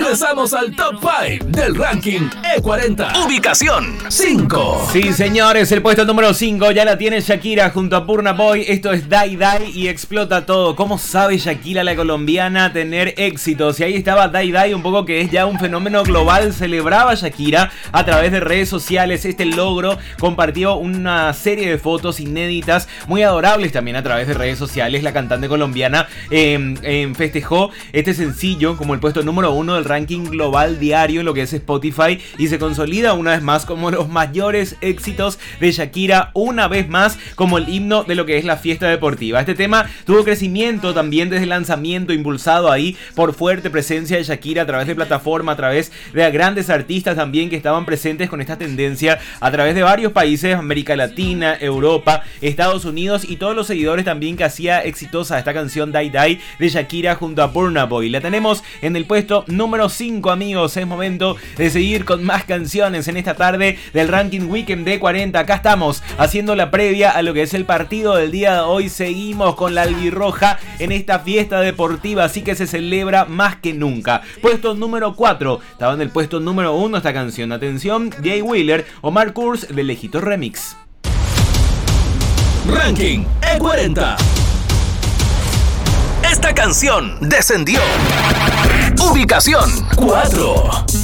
Regresamos al Top 5 del ranking E40. Ubicación 5. Sí, señores, el puesto número 5 ya la tiene Shakira junto a Burna Boy. Esto es Die Die y explota todo. ¿Cómo sabe Shakira, la colombiana, tener éxitos? Y ahí estaba Die Die, un poco que es ya un fenómeno global. Celebraba Shakira a través de redes sociales este logro. Compartió una serie de fotos inéditas, muy adorables también a través de redes sociales. La cantante colombiana festejó este sencillo como el puesto número 1 del ranking global diario en lo que es Spotify y se consolida una vez más como los mayores éxitos de Shakira, una vez más como el himno de lo que es la fiesta deportiva. Este tema tuvo crecimiento también desde el lanzamiento, impulsado ahí por fuerte presencia de Shakira a través de plataforma, a través de grandes artistas también que estaban presentes con esta tendencia a través de varios países, América Latina, Europa, Estados Unidos y todos los seguidores también que hacía exitosa esta canción Die Die de Shakira junto a Burna Boy. La tenemos en el puesto número 5, amigos. Es momento de seguir con más canciones en esta tarde del ranking Weekend de 40. Acá estamos haciendo la previa a lo que es el partido del día de hoy. Seguimos con la albirroja en esta fiesta deportiva, así que se celebra más que nunca. Puesto número 4. Estaba en el puesto número 1 esta canción. Atención, Jay Wheeler, Omar Kurz de Lejito Remix. Ranking E40. Esta canción descendió. Ubicación 4.